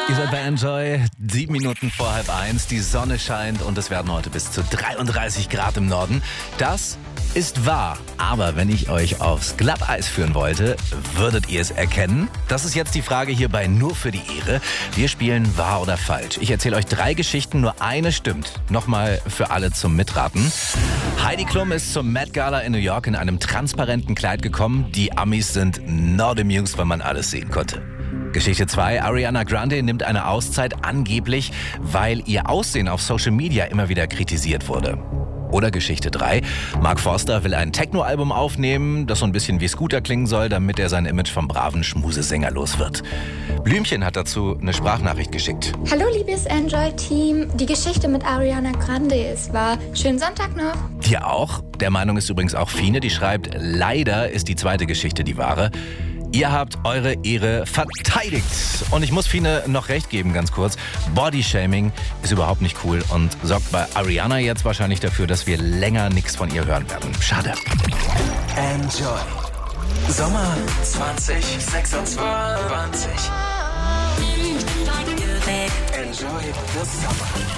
Ihr seid bei Enjoy, 7 Minuten vor 12:30. Die Sonne scheint und es werden heute bis zu 33 Grad im Norden. Das ist wahr. Aber wenn ich euch aufs Glatteis führen wollte, würdet ihr es erkennen? Das ist jetzt die Frage hier bei Nur für die Ehre. Wir spielen wahr oder falsch. Ich erzähle euch 3 Geschichten, nur eine stimmt. Nochmal für alle zum Mitraten. Heidi Klum ist zum Met Gala in New York in einem transparenten Kleid gekommen. Die Amis sind not amused, weil man alles sehen konnte. Geschichte 2. Ariana Grande nimmt eine Auszeit angeblich, weil ihr Aussehen auf Social Media immer wieder kritisiert wurde. Oder Geschichte 3. Mark Forster will ein Techno-Album aufnehmen, das so ein bisschen wie Scooter klingen soll, damit er sein Image vom braven Schmusesänger los wird. Blümchen hat dazu eine Sprachnachricht geschickt. Hallo liebes Enjoy-Team, die Geschichte mit Ariana Grande ist wahr. Schönen Sonntag noch. Dir auch? Der Meinung ist übrigens auch Fine, die schreibt, leider ist die zweite Geschichte die wahre. Ihr habt eure Ehre verteidigt. Und ich muss Fine noch recht geben, ganz kurz. Bodyshaming ist überhaupt nicht cool und sorgt bei Ariana jetzt wahrscheinlich dafür, dass wir länger nichts von ihr hören werden. Schade. Enjoy. Sommer 2026. Enjoy the summer.